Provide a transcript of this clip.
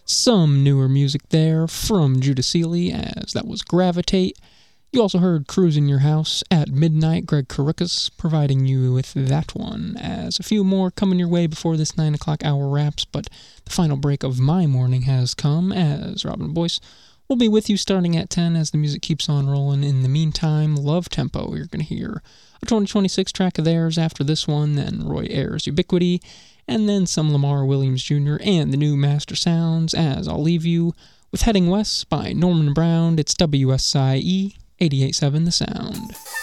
Some newer music there from Judah Seeley, as that was Gravitate. You also heard Cruising Your House at Midnight, Greg Karukas, providing you with that one, as a few more coming your way before this 9 o'clock hour wraps, but the final break of my morning has come, as Robin Boyce will be with you starting at 10 as the music keeps on rolling. In the meantime, Love Tempo, you're going to hear a 2026 track of theirs after this one, then Roy Ayers' Ubiquity, and then some Lamar Williams Jr. and the new Master Sounds, as I'll leave you with Heading West by Norman Brown. It's WSIE 88.7 The Sound.